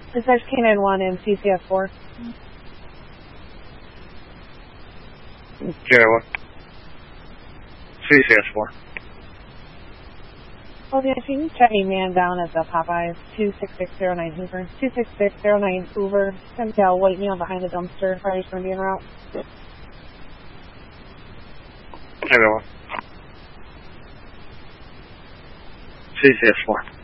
Is there's K91 and CCS4? K91. CCS4. Well, yeah, if you can check me man down at the Popeyes, 26609 Hoover. 26609 Hoover. Centel, white male behind the dumpster. Probably going to be en route. K91. CCS4.